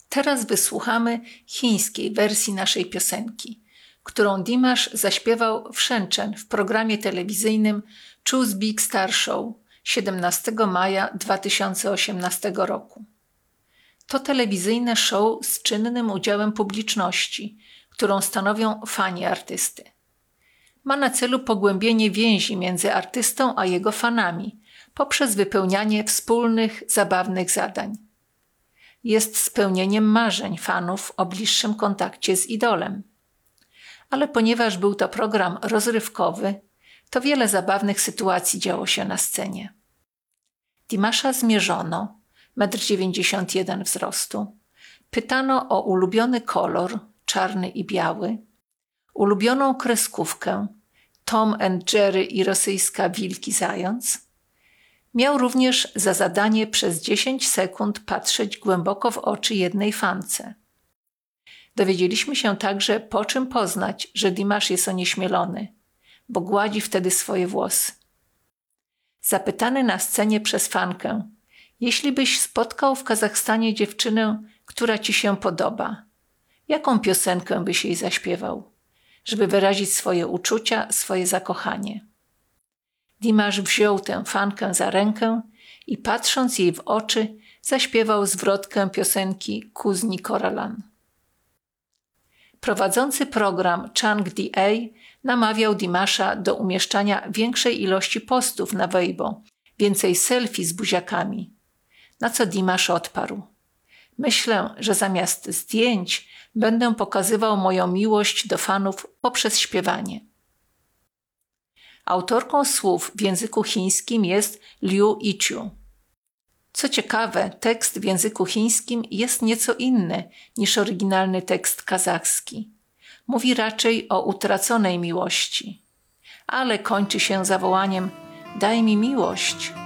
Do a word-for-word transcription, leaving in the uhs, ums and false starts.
Teraz wysłuchamy chińskiej wersji naszej piosenki, którą Dimash zaśpiewał w Shenzhen w programie telewizyjnym Choose Big Star Show siedemnastego maja dwa tysiące osiemnastego roku. To telewizyjne show z czynnym udziałem publiczności, którą stanowią fani artysty. Ma na celu pogłębienie więzi między artystą a jego fanami poprzez wypełnianie wspólnych, zabawnych zadań. Jest spełnieniem marzeń fanów o bliższym kontakcie z idolem. Ale ponieważ był to program rozrywkowy, to wiele zabawnych sytuacji działo się na scenie. Dimasha zmierzono, metr dziewięćdziesiąt jeden wzrostu, pytano o ulubiony kolor, czarny i biały, ulubioną kreskówkę, Tom and Jerry i rosyjska Wilki Zając. Miał również za zadanie przez dziesięć sekund patrzeć głęboko w oczy jednej fance. Dowiedzieliśmy się także, po czym poznać, że Dimash jest onieśmielony, bo gładzi wtedy swoje włosy. Zapytany na scenie przez fankę: jeśli byś spotkał w Kazachstanie dziewczynę, która ci się podoba, jaką piosenkę byś jej zaśpiewał, żeby wyrazić swoje uczucia, swoje zakochanie? Dimash wziął tę fankę za rękę i patrząc jej w oczy, zaśpiewał zwrotkę piosenki Kuzni Koralan. Prowadzący program Chang Da namawiał Dimasha do umieszczania większej ilości postów na Weibo, więcej selfie z buziakami. Na co Dimash odparł: myślę, że zamiast zdjęć będę pokazywał moją miłość do fanów poprzez śpiewanie. Autorką słów w języku chińskim jest Liu Yiqiu. Co ciekawe, tekst w języku chińskim jest nieco inny niż oryginalny tekst kazachski. Mówi raczej o utraconej miłości, ale kończy się zawołaniem: daj mi miłość.